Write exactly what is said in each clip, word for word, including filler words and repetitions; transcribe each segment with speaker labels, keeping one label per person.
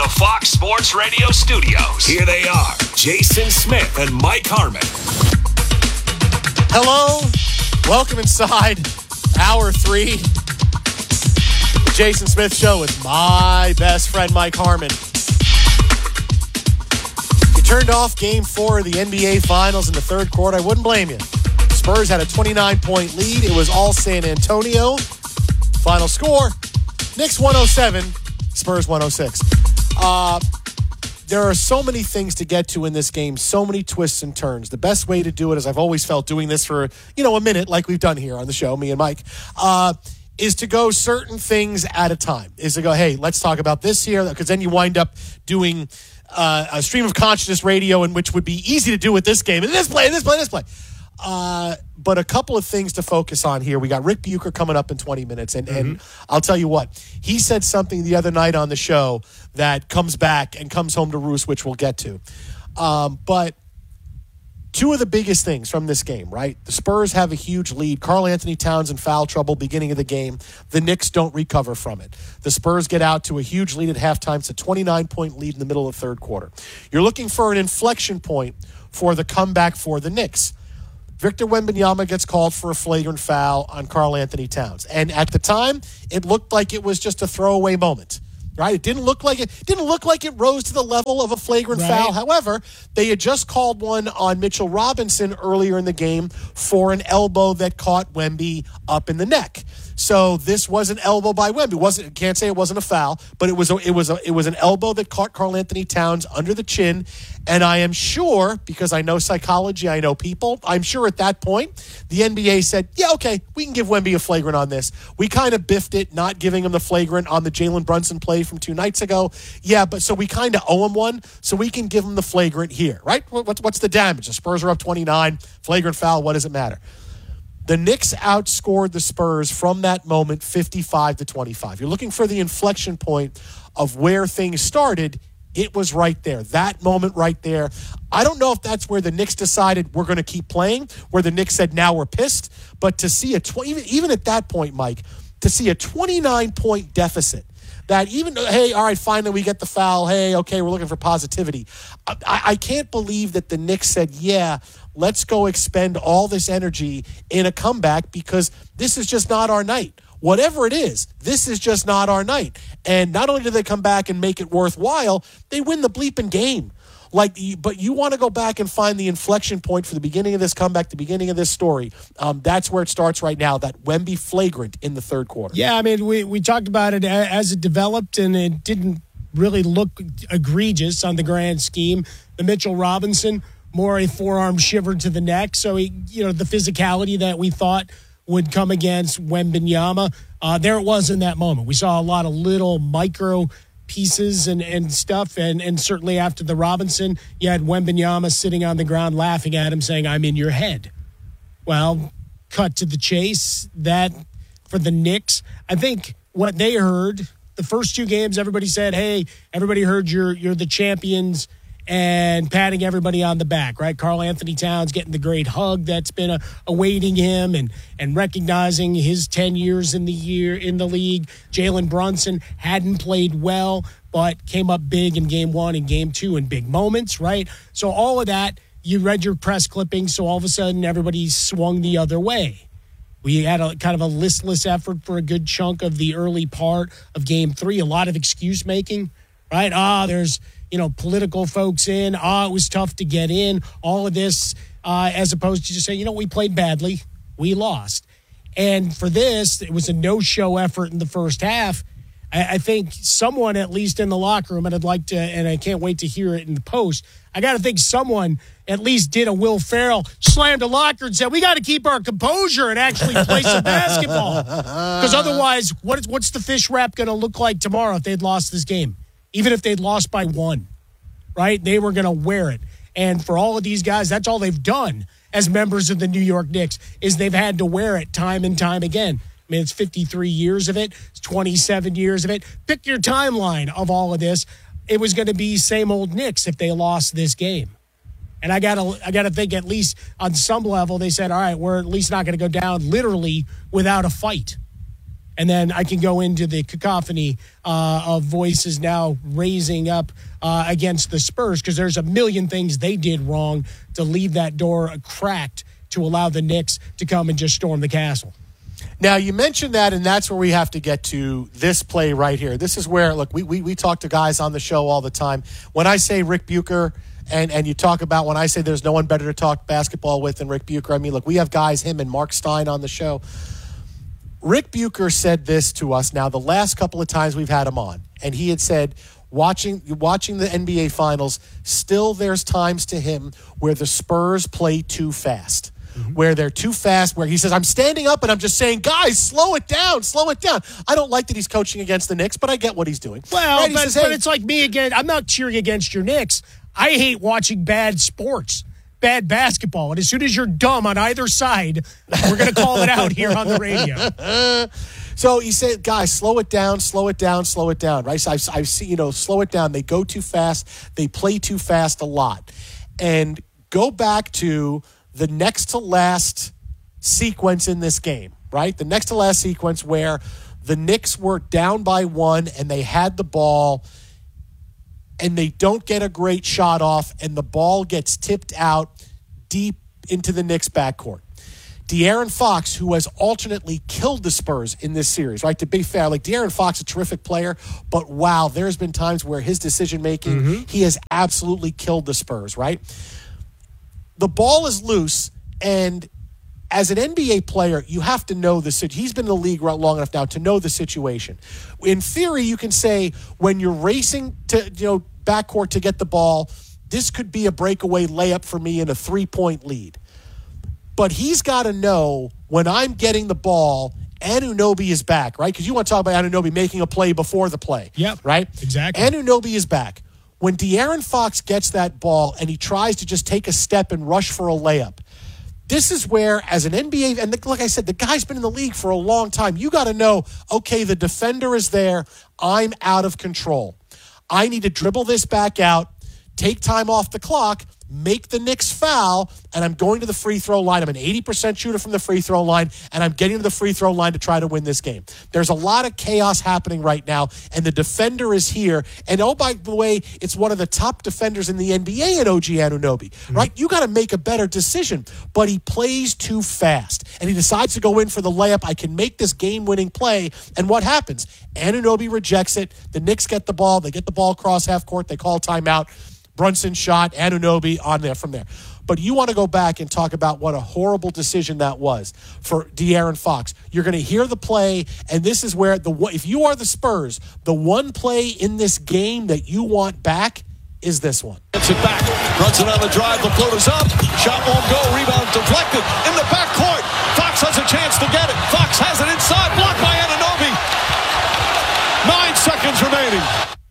Speaker 1: the Fox Sports Radio studios, here they are, Jason Smith and Mike Harmon.
Speaker 2: Hello, welcome inside hour three. The Jason Smith Show with my best friend Mike Harmon. You turned off game four of the N B A Finals in the third quarter. I wouldn't blame you. Spurs had a twenty-nine point lead. It was all San Antonio. Final score, Knicks one oh seven, Spurs one oh six. Uh, there are so many things to get to in this game, so many twists and turns. The best way to do it, as I've always felt doing this for, you know, a minute like we've done here on the show, me and Mike, uh, is to go certain things at a time. Is to go, hey, let's talk about this here, because then you wind up doing uh, a stream of consciousness radio, in which would be easy to do with this game. And this play, this play, this play. Uh, but a couple of things to focus on here. We got Rick Bucher coming up in twenty minutes. And, mm-hmm. and I'll tell you what, he said something the other night on the show that comes back and comes home to roost, which we'll get to. Um, but two of the biggest things from this game, right? The Spurs have a huge lead. Karl Anthony Towns in foul trouble beginning of the game. The Knicks don't recover from it. The Spurs get out to a huge lead at halftime. It's a twenty-nine point lead in the middle of the third quarter. You're looking for an inflection point for the comeback for the Knicks. Victor Wembanyama gets called for a flagrant foul on Karl Anthony Towns. And at the time, it looked like it was just a throwaway moment. Right? It didn't look like it didn't look like it rose to the level of a flagrant right. foul. However, they had just called one on Mitchell Robinson earlier in the game for an elbow that caught Wemby up in the neck. So this was an elbow by Wemby. Wasn't can't say it wasn't a foul, but it was a, it was a, it was an elbow that caught Karl Anthony Towns under the chin. And I am sure, because I know psychology, I know people, I'm sure at that point, the N B A said, yeah, okay, we can give Wemby a flagrant on this. We kind of biffed it, not giving him the flagrant on the Jalen Brunson play from two nights ago. Yeah, but so we kind of owe him one, so we can give him the flagrant here, right? What's, what's the damage? The Spurs are up twenty-nine, flagrant foul, what does it matter? The Knicks outscored the Spurs from that moment fifty-five to twenty-five. You're looking for the inflection point of where things started. It was right there. That moment right there. I don't know if that's where the Knicks decided we're going to keep playing, where the Knicks said now we're pissed. But to see a tw- even, even at that point, Mike, to see a twenty-nine point deficit, that even, hey, all right, finally we get the foul. Hey, okay, we're looking for positivity. I, I, I can't believe that the Knicks said, yeah, let's go expend all this energy in a comeback because this is just not our night. Whatever it is, this is just not our night. And not only do they come back and make it worthwhile, they win the bleeping game. Like, but you want to go back and find the inflection point for the beginning of this comeback, the beginning of this story. Um, that's where it starts right now, that Wemby flagrant in the third quarter.
Speaker 3: Yeah, I mean, we, we talked about it as it developed, and it didn't really look egregious on the grand scheme. The Mitchell Robinson, more a forearm shiver to the neck. So, he, you know, the physicality that we thought would come against Wembanyama, uh, there it was in that moment. We saw a lot of little micro pieces and, and stuff, and, and certainly after the Robinson, you had Wembanyama sitting on the ground laughing at him saying, I'm in your head. Well, cut to the chase, that for the Knicks, I think what they heard, the first two games, everybody said, hey, everybody heard you're, you're the champions, and patting everybody on the back, right? Karl Anthony Towns getting the great hug that's been a, awaiting him, and and recognizing his ten years in the year in the league. Jalen Brunson hadn't played well, but came up big in game one and game two in big moments, right? So all of that, you read your press clippings, so all of a sudden everybody swung the other way. We had a kind of a listless effort for a good chunk of the early part of game three, a lot of excuse making, right? Ah, there's you know, political folks in. Ah, it was tough to get in. All of this, uh, as opposed to just saying, you know, we played badly. We lost. And for this, it was a no-show effort in the first half. I, I think someone, at least in the locker room, and I'd like to, and I can't wait to hear it in the post, I got to think someone at least did a Will Ferrell, slammed a locker and said, we got to keep our composure and actually play some basketball. Because otherwise, what is, what's the fish wrap going to look like tomorrow if they'd lost this game? Even if they'd lost by one, right? They were going to wear it. And for all of these guys, that's all they've done as members of the New York Knicks, is they've had to wear it time and time again. I mean, it's fifty-three years of it. It's twenty-seven years of it. Pick your timeline of all of this. It was going to be same old Knicks if they lost this game. And I got to I got to think, at least on some level, they said, all right, we're at least not going to go down literally without a fight. And then I can go into the cacophony uh, of voices now raising up uh, against the Spurs because there's a million things they did wrong to leave that door cracked to allow the Knicks to come and just storm the castle.
Speaker 2: Now, you mentioned that, and that's where we have to get to this play right here. This is where, look, we we, we talk to guys on the show all the time. When I say Rick Bucher, and, and you talk about when I say there's no one better to talk basketball with than Rick Bucher, I mean, look, we have guys, him and Mark Stein on the show. Rick Bucher said this to us now the last couple of times we've had him on, and he had said, watching watching the N B A Finals, still there's times to him where the Spurs play too fast, mm-hmm. where they're too fast, where he says, I'm standing up and I'm just saying, guys, slow it down, slow it down. I don't like that he's coaching against the Knicks, but I get what he's doing.
Speaker 3: Well,
Speaker 2: right?
Speaker 3: but,
Speaker 2: says, hey,
Speaker 3: but it's like me again. I'm not cheering against your Knicks. I hate watching bad sports. Bad basketball. And as soon as you're dumb on either side, we're going to call it out here on the radio.
Speaker 2: So he said, guys, slow it down, slow it down, slow it down, right? So I've, I've seen, you know, slow it down. They go too fast. They play too fast a lot. And go back to the next to last sequence in this game, right? The next to last sequence where the Knicks were down by one and they had the ball and they don't get a great shot off, and the ball gets tipped out deep into the Knicks' backcourt. De'Aaron Fox, who has alternately killed the Spurs in this series, right? To be fair, like De'Aaron Fox, a terrific player, but wow, there's been times where his decision-making, mm-hmm. he has absolutely killed the Spurs, right? The ball is loose, and as an N B A player, you have to know the situation. He's been in the league long enough now to know the situation. In theory, you can say when you're racing to, you know, backcourt to get the ball, this could be a breakaway layup for me in a three-point lead. But he's got to know when I'm getting the ball, Anunoby is back, right? Because you want to talk about Anunoby making a play before the play.
Speaker 3: Yep.
Speaker 2: Right?
Speaker 3: Exactly.
Speaker 2: Anunoby is back. When De'Aaron Fox gets that ball and he tries to just take a step and rush for a layup, this is where, as an N B A, and like I said, the guy's been in the league for a long time. You got to know, okay, the defender is there. I'm out of control. I need to dribble this back out, take time off the clock, make the Knicks foul, and I'm going to the free throw line. I'm an eighty percent shooter from the free throw line, and I'm getting to the free throw line to try to win this game. There's a lot of chaos happening right now, and the defender is here. And oh, by the way, it's one of the top defenders in the N B A in O G Anunoby, mm-hmm. right? You got to make a better decision, but he plays too fast, and he decides to go in for the layup. I can make this game-winning play, and what happens? Anunoby rejects it. The Knicks get the ball. They get the ball across half court. They call timeout. Brunson shot, Anunoby on there from there. But you want to go back and talk about what a horrible decision that was for De'Aaron Fox. You're going to hear the play, and this is where, the if you are the Spurs, the one play in this game that you want back is this one.
Speaker 4: Gets it back, runs it on the drive, the floater's up, shot won't go, rebound deflected, in the backcourt. Fox has a chance to get it. Fox has it inside, blocked by Anunoby. Nine seconds remaining.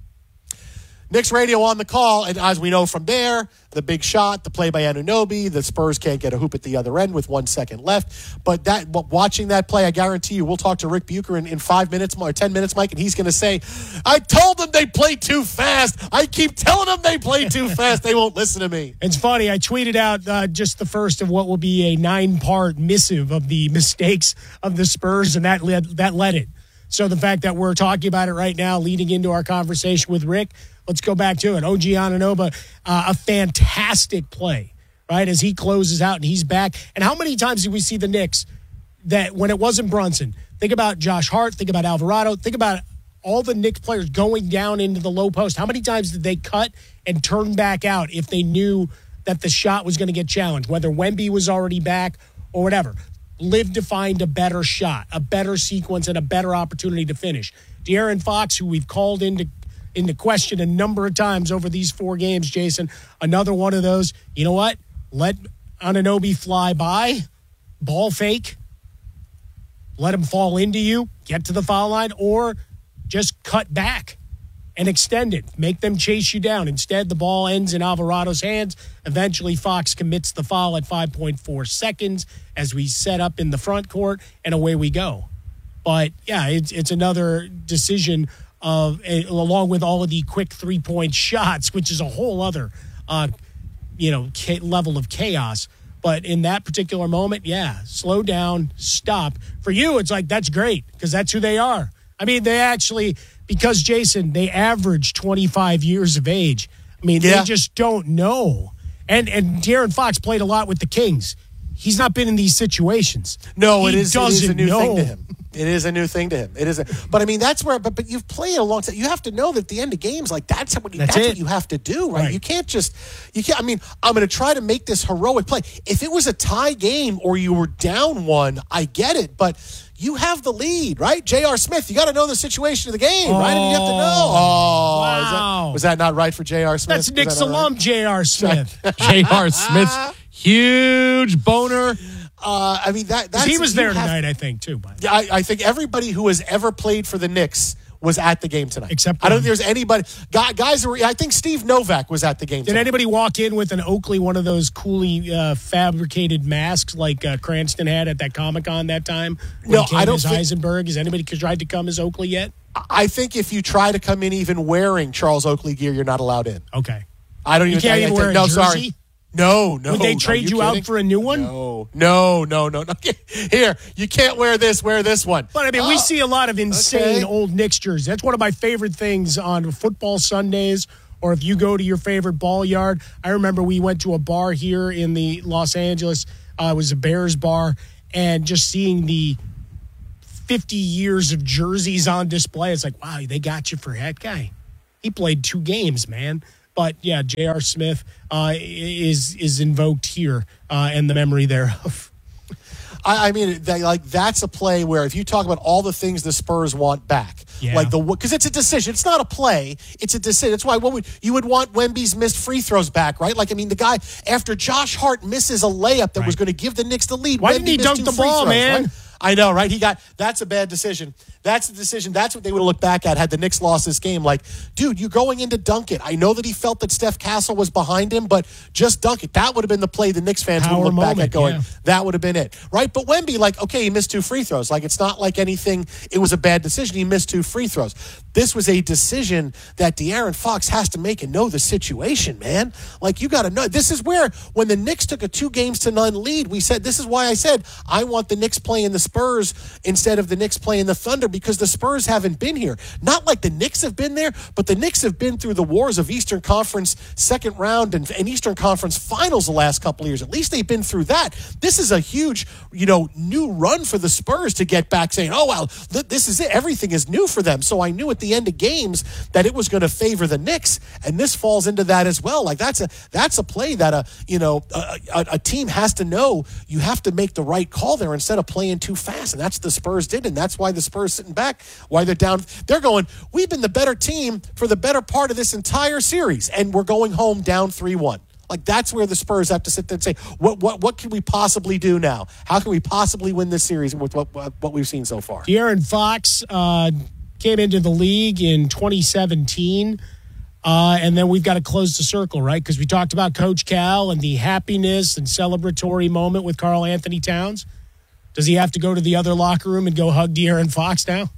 Speaker 2: Knicks radio on the call, and as we know from there, the big shot, the play by Anunoby, the Spurs can't get a hoop at the other end with one second left. But that, but watching that play, I guarantee you, we'll talk to Rick Bucher in, in five minutes or ten minutes, Mike, and he's going to say, I told them they play too fast. I keep telling them they play too fast. They won't listen to me.
Speaker 3: It's funny. I tweeted out uh, just the first of what will be a nine-part missive of the mistakes of the Spurs, and that led, that led it. So the fact that we're talking about it right now, leading into our conversation with Rick, let's go back to it. O G Anunoby, uh, a fantastic play, right, as he closes out and he's back. And how many times did we see the Knicks that when it wasn't Brunson, think about Josh Hart, think about Alvarado, think about all the Knicks players going down into the low post. How many times did they cut and turn back out if they knew that the shot was going to get challenged, whether Wemby was already back or whatever? Live to find a better shot, a better sequence, and a better opportunity to finish. De'Aaron Fox, who we've called into into question a number of times over these four games, Jason, another one of those, you know what? Let Anunoby fly by, ball fake, let him fall into you, get to the foul line, or just cut back and extend it. Make them chase you down. Instead, the ball ends in Alvarado's hands. Eventually, Fox commits the foul at five point four seconds as we set up in the front court, and away we go. But, yeah, it's, it's another decision of, uh, along with all of the quick three-point shots, which is a whole other, uh, you know, ca- level of chaos. But in that particular moment, yeah, slow down, stop. For you, it's like, that's great because that's who they are. I mean, they actually, because, Jason, they average twenty-five years of age. I mean,
Speaker 2: yeah.
Speaker 3: they just don't know. And and De'Aaron Fox played a lot with the Kings. He's not been in these situations.
Speaker 2: No,
Speaker 3: he
Speaker 2: it is, it is a new
Speaker 3: know.
Speaker 2: thing to him. It is a new thing to him. It is, a, but I mean that's where. But but you've played a long time. You have to know that at the end of games, like that's what you,
Speaker 3: that's,
Speaker 2: that's
Speaker 3: it.
Speaker 2: what you have to do, right?
Speaker 3: right?
Speaker 2: You can't just you can't. I mean, I'm going to try to make this heroic play. If it was a tie game or you were down one, I get it. But you have the lead, right? J R. Smith, you got to know the situation of the game,
Speaker 3: oh,
Speaker 2: right? I mean, you have to know. Oh,
Speaker 3: wow.
Speaker 2: is that, was that not right for J R. Smith?
Speaker 3: That's Knicks alum, right? J R. Smith.
Speaker 5: J R. Smith's huge boner.
Speaker 2: Uh, I mean, that that's,
Speaker 3: he was there
Speaker 2: have,
Speaker 3: tonight, I think, too. By the way.
Speaker 2: I, I think everybody who has ever played for the Knicks was at the game tonight.
Speaker 3: Except
Speaker 2: I don't
Speaker 3: one.
Speaker 2: think there's anybody. Guys, who were, I think Steve Novak was at the game
Speaker 3: Did
Speaker 2: tonight.
Speaker 3: anybody walk in with an Oakley, one of those coolly uh, fabricated masks like uh, Cranston had at that Comic-Con that time? When
Speaker 2: No,
Speaker 3: he came
Speaker 2: I don't
Speaker 3: as
Speaker 2: think-
Speaker 3: Heisenberg. Has anybody tried to come as Oakley yet?
Speaker 2: I think if you try to come in even wearing Charles Oakley gear, you're not allowed in.
Speaker 3: Okay.
Speaker 2: I don't even.
Speaker 3: You can't
Speaker 2: I,
Speaker 3: even
Speaker 2: I,
Speaker 3: wear a
Speaker 2: no,
Speaker 3: jersey?
Speaker 2: sorry. No, no.
Speaker 3: Would they
Speaker 2: no,
Speaker 3: trade you,
Speaker 2: you
Speaker 3: out
Speaker 2: kidding?
Speaker 3: for a new one?
Speaker 2: No, no, no, no, no. Here, you can't wear this. Wear this one.
Speaker 3: But, I mean, we
Speaker 2: Oh,
Speaker 3: see a lot of insane
Speaker 2: okay.
Speaker 3: old Knicks jerseys. That's one of my favorite things on football Sundays, or if you go to your favorite ball yard. I remember we went to a bar here in the Los Angeles. Uh, it was a Bears bar, and just seeing the fifty years of jerseys on display, it's like, wow, they got you for that guy. He played two games, man. But, yeah, J R. Smith uh, is is invoked here uh, and the memory thereof.
Speaker 2: I, I mean, that, like that's a play where if you talk about all the things the Spurs want back,
Speaker 3: Yeah.
Speaker 2: like the because it's a decision, it's not a play, it's a decision. That's why what would you would want Wemby's missed free throws back, right? Like I mean, the guy after Josh Hart misses a layup that
Speaker 3: Right.
Speaker 2: was going to give the Knicks the lead.
Speaker 3: Why
Speaker 2: Wemby
Speaker 3: didn't he
Speaker 2: missed
Speaker 3: dunk
Speaker 2: two
Speaker 3: the
Speaker 2: free
Speaker 3: ball,
Speaker 2: throws,
Speaker 3: man?
Speaker 2: right? I know, right? He got that's a bad decision. That's the decision. That's what they would have looked back at had the Knicks lost this game. Like, dude, you're going in to dunk it. I know that he felt that Steph Castle was behind him, but just dunk it. That would have been the play the Knicks fans
Speaker 3: Power
Speaker 2: would look back
Speaker 3: moment,
Speaker 2: at going,
Speaker 3: yeah.
Speaker 2: that would have been it. Right? But Wemby, like, okay, he missed two free throws. Like, it's not like anything, it was a bad decision. He missed two free throws. This was a decision that De'Aaron Fox has to make and know the situation, man. Like, you got to know. This is where, when the Knicks took a two games to none lead, we said, this is why I said, I want the Knicks playing the Spurs instead of the Knicks playing the Thunder, because the Spurs haven't been here. Not like the Knicks have been there, but the Knicks have been through the wars of Eastern Conference second round and, and Eastern Conference finals the last couple of years. At least they've been through that. This is a huge, you know, new run for the Spurs to get back saying, oh, well, th- this is it. Everything is new for them. So I knew at the end of games that it was going to favor the Knicks, and this falls into that as well. Like that's a that's a play that a you know a, a, a team has to know. You have to make the right call there instead of playing too fast, and that's what the Spurs did, and that's why the Spurs sitting back, why they're down. They're going, we've been the better team for the better part of this entire series, and we're going home down three one. Like, that's where the Spurs have to sit there and say, what what what can we possibly do now? How can we possibly win this series with what what, what we've seen so far?
Speaker 3: De'Aaron Fox uh, came into the league in twenty seventeen, uh, and then we've got to close the circle, right? Because we talked about Coach Cal and the happiness and celebratory moment with Karl Anthony Towns. Does he have to go to the other locker room and go hug De'Aaron Fox now?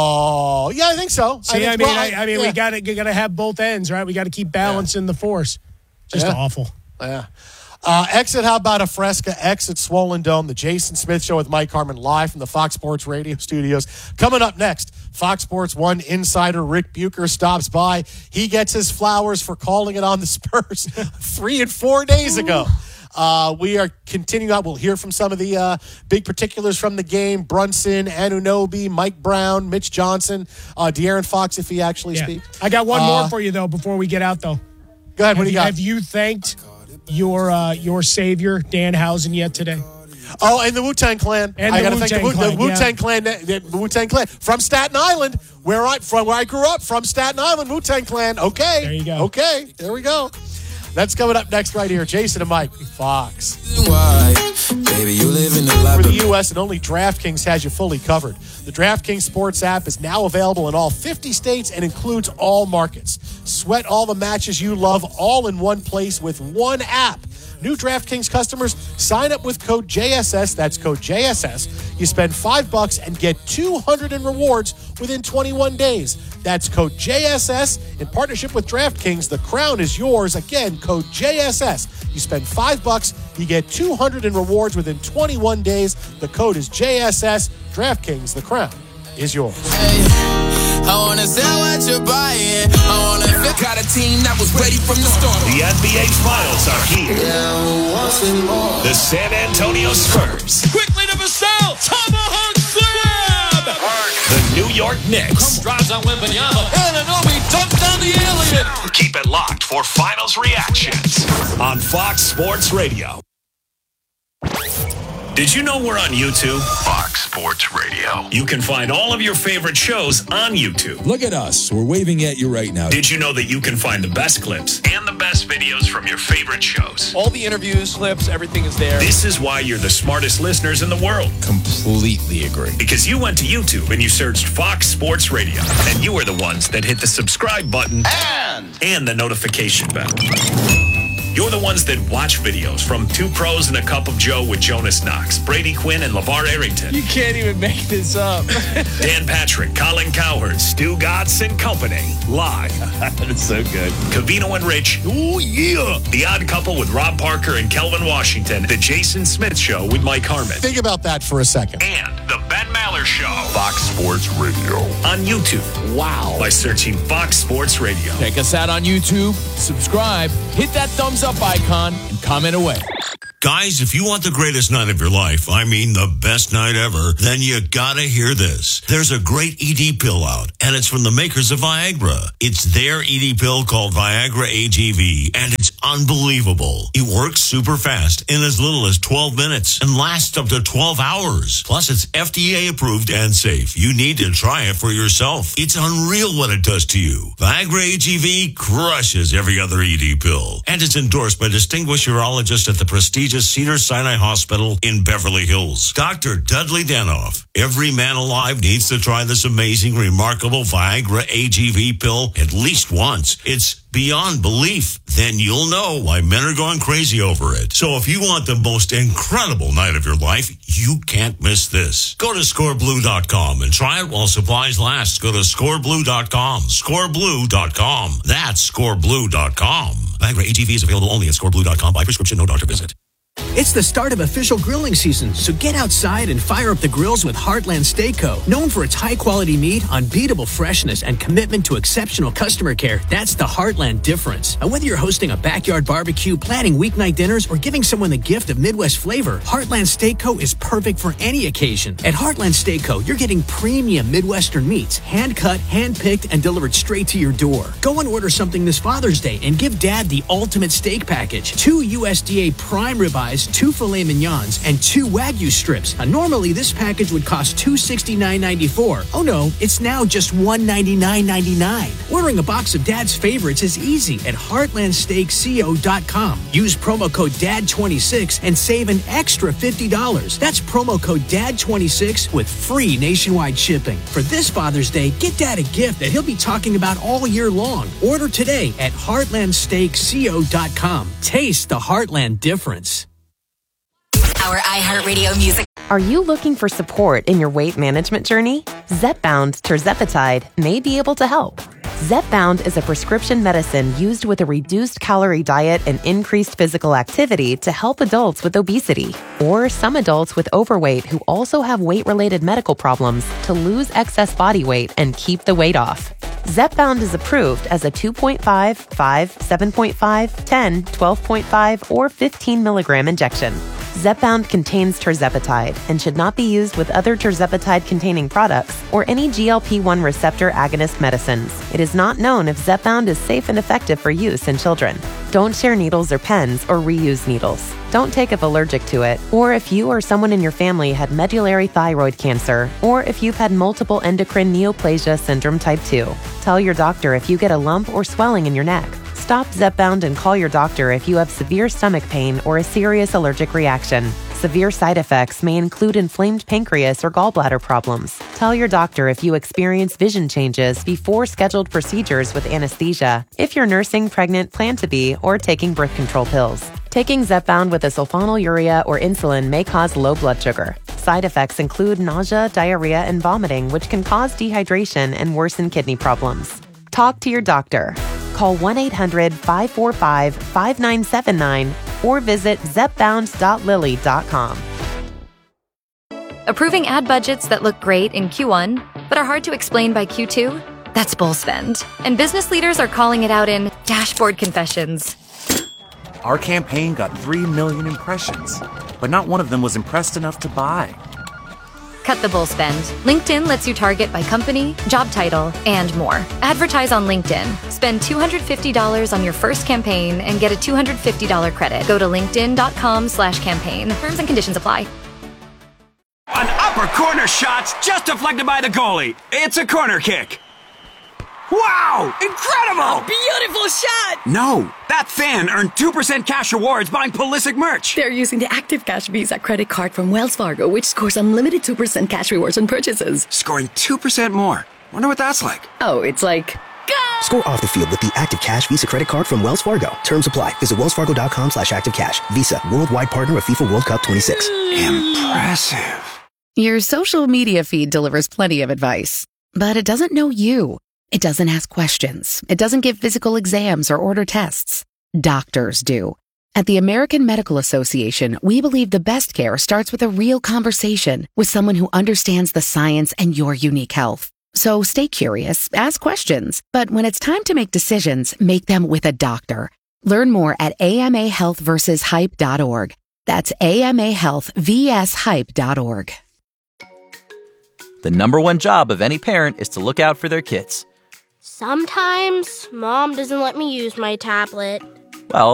Speaker 2: Oh, yeah, I think so.
Speaker 3: See,
Speaker 2: I,
Speaker 3: I
Speaker 2: think,
Speaker 3: mean,
Speaker 2: well,
Speaker 3: I, I mean,
Speaker 2: yeah.
Speaker 3: we got to got to have both ends, right? We got to keep balancing the force. Just
Speaker 2: Yeah.
Speaker 3: awful.
Speaker 2: Yeah. Uh, exit, how about a Fresca? Exit Swollen Dome, the Jason Smith Show with Mike Harmon live from the Fox Sports Radio studios. Coming up next, Fox Sports One insider Rick Bucher stops by. He gets his flowers for calling it on the Spurs three and four days ago. Uh, we are continuing on. We'll hear from some of the uh, big particulars from the game. Brunson, Anunoby, Mike Brown, Mitch Johnson, uh, De'Aaron Fox, if he actually
Speaker 3: Yeah.
Speaker 2: speaks.
Speaker 3: I got one
Speaker 2: Uh,
Speaker 3: more for you, though, before we get out, though.
Speaker 2: Go ahead.
Speaker 3: Have
Speaker 2: What do
Speaker 3: you,
Speaker 2: you got?
Speaker 3: have you thanked your uh, your savior, Danhausen, yet today?
Speaker 2: Oh, and the Wu-Tang Clan.
Speaker 3: And
Speaker 2: I
Speaker 3: the
Speaker 2: got to thank the, Wu-
Speaker 3: Wu-Tang
Speaker 2: the
Speaker 3: Clan,
Speaker 2: Wu-Tang Clan. The Wu-Tang Clan from Staten Island, where I from where I grew up. From Staten Island, Wu-Tang Clan. Okay,
Speaker 3: There you go.
Speaker 2: Okay, there we go. That's coming up next right here. Jason and Mike, Fox.
Speaker 6: Why? Baby, you live in the
Speaker 2: For
Speaker 6: lab.
Speaker 2: the U S and only DraftKings has you fully covered. The DraftKings Sports app is now available in all fifty states and includes all markets. Sweat all the matches you love all in one place with one app. New DraftKings customers, sign up with code J S S. That's code J S S. You spend five bucks and get two hundred in rewards within twenty-one days. That's code J S S in partnership with DraftKings. The crown is yours. Again, code J S S. You spend five bucks, you get two hundred in rewards within twenty-one days. The code is J S S. DraftKings, the crown is yours.
Speaker 6: Hey, I wanna sell what you're buying. I wanna got a team that was ready from the start.
Speaker 1: The N B A Finals are here.
Speaker 6: Yeah, wanting more.
Speaker 1: The San Antonio Spurs.
Speaker 4: Quickly to Vassell. Tomahawk slam.
Speaker 1: The New York Knicks.
Speaker 4: Drives on Wembanyama. Anunoby dunked down the alien.
Speaker 1: Keep it locked for Finals reactions on Fox Sports Radio. Did you know we're on YouTube? Fox Sports Radio. You can find all of your favorite shows on YouTube.
Speaker 7: Look at us. We're waving at you right now.
Speaker 1: Did you know that you can find the best clips and the best videos from your favorite shows?
Speaker 8: All the interviews, clips, everything is there.
Speaker 1: This is why you're the smartest listeners in the world.
Speaker 7: Completely agree.
Speaker 1: Because you went to YouTube and you searched Fox Sports Radio. And you are the ones that hit the subscribe button
Speaker 4: And
Speaker 1: and the notification bell. You're the ones that watch videos from Two Pros and a Cup of Joe with Jonas Knox, Brady Quinn, and LeVar Arrington.
Speaker 8: You can't even make this up.
Speaker 1: Dan Patrick, Colin Cowherd, Stu Gatz and Company. Live.
Speaker 8: That's so good.
Speaker 1: Cavino and Rich. Ooh, yeah. The Odd Couple with Rob Parker and Kelvin Washington. The Jason Smith Show with Mike Harmon.
Speaker 2: Think about that for a second.
Speaker 1: And the Ben Maller Show. Fox Sports Radio. On YouTube. Wow. By searching Fox Sports Radio.
Speaker 8: Check us out on YouTube. Subscribe. Hit that thumbs up icon and comment away.
Speaker 9: Guys, if you want the greatest night of your life, I mean the best night ever, then you gotta hear this. There's a great E D pill out, and it's from the makers of Viagra. It's their E D pill called Viagra A G V, and it's unbelievable. It works super fast in as little as twelve minutes and lasts up to twelve hours. Plus, it's F D A approved and safe. You need to try it for yourself. It's unreal what it does to you. Viagra A G V crushes every other E D pill, and it's endorsed by distinguished urologists at the prestigious Cedars-Sinai Hospital in Beverly Hills. Doctor Dudley Danoff. Every man alive needs to try this amazing, remarkable Viagra A G V pill at least once. It's beyond belief. Then you'll know why men are going crazy over it. So if you want the most incredible night of your life, you can't miss this. Go to score blue dot com and try it while supplies last. Go to score blue dot com. score blue dot com. That's score blue dot com. Viagra A G V is available only at score blue dot com by prescription, no doctor visit.
Speaker 10: It's the start of official grilling season, so get outside and fire up the grills with Heartland Steak Co. Known for its high-quality meat, unbeatable freshness, and commitment to exceptional customer care, that's the Heartland difference. And whether you're hosting a backyard barbecue, planning weeknight dinners, or giving someone the gift of Midwest flavor, Heartland Steak Co. is perfect for any occasion. At Heartland Steak Co., you're getting premium Midwestern meats, hand-cut, hand-picked, and delivered straight to your door. Go and order something this Father's Day and give Dad the ultimate steak package. Two U S D A prime ribeyes, two filet mignons, and two Wagyu strips. Now, normally, this package would cost two hundred sixty-nine dollars and ninety-four cents. Oh no, it's now just one hundred ninety-nine dollars and ninety-nine cents. Ordering a box of Dad's favorites is easy at heartland steak co dot com. Use promo code D A D twenty-six and save an extra fifty dollars. That's promo code D A D twenty-six with free nationwide shipping. For this Father's Day, get Dad a gift that he'll be talking about all year long. Order today at heartland steak co dot com. Taste the Heartland difference.
Speaker 11: Our iHeartRadio music.
Speaker 12: Are you looking for support in your weight management journey? Zepbound Tirzepatide may be able to help. Zepbound is a prescription medicine used with a reduced calorie diet and increased physical activity to help adults with obesity or some adults with overweight who also have weight-related medical problems to lose excess body weight and keep the weight off. Zepbound is approved as a two point five, five, seven point five, ten, twelve point five, or fifteen milligram injection. Zepbound contains tirzepatide and should not be used with other tirzepatide-containing products or any G L P one receptor agonist medicines. It is not known if Zepbound is safe and effective for use in children. Don't share needles or pens or reuse needles. Don't take if allergic to it, or if you or someone in your family had medullary thyroid cancer, or if you've had multiple endocrine neoplasia syndrome type two. Tell your doctor if you get a lump or swelling in your neck. Stop Zepbound and call your doctor if you have severe stomach pain or a serious allergic reaction. Severe side effects may include inflamed pancreas or gallbladder problems. Tell your doctor if you experience vision changes before scheduled procedures with anesthesia, if you're nursing, pregnant, plan to be, or taking birth control pills. Taking Zepbound with a sulfonylurea or insulin may cause low blood sugar. side effects include nausea, diarrhea, and vomiting, which can cause dehydration and worsen kidney problems. Talk to your doctor. Call one eight hundred five four five five nine seven nine or visit zepbound dot lilly dot com.
Speaker 13: Approving ad budgets that look great in Q one, but are hard to explain by Q two? That's bull spend. And business leaders are calling it out in dashboard confessions.
Speaker 14: Our campaign got three million impressions, but not one of them was impressed enough to buy.
Speaker 13: Cut the bull spend. LinkedIn lets you target by company, job title, and more. Advertise on LinkedIn. Spend two hundred fifty dollars on your first campaign and get a two hundred fifty dollars credit. Go to linkedin.com slash campaign. Terms and conditions apply.
Speaker 15: An upper corner shot's just deflected by the goalie. It's a corner kick. Wow! Incredible!
Speaker 16: A beautiful shot!
Speaker 15: No, that fan earned two percent cash rewards buying Pulisic merch.
Speaker 16: They're using the Active Cash Visa credit card from Wells Fargo, which scores unlimited two percent cash rewards on purchases.
Speaker 15: Scoring two percent more. Wonder what that's like.
Speaker 16: Oh, it's like... Go!
Speaker 17: Score off the field with the Active Cash Visa credit card from Wells Fargo. Terms apply. Visit wellsfargo.com slash activecash. Visa, worldwide partner of FIFA World Cup twenty-six.
Speaker 15: Impressive.
Speaker 18: Your social media feed delivers plenty of advice, but it doesn't know you. It doesn't ask questions. It doesn't give physical exams or order tests. Doctors do. At the American Medical Association, we believe the best care starts with a real conversation with someone who understands the science and your unique health. So stay curious, ask questions, but when it's time to make decisions, make them with a doctor. Learn more at A M A health versus hype dot org. That's A M A health versus hype dot org.
Speaker 19: The number one job of any parent is to look out for their kids.
Speaker 20: Sometimes, Mom doesn't let me use my tablet.
Speaker 19: Well,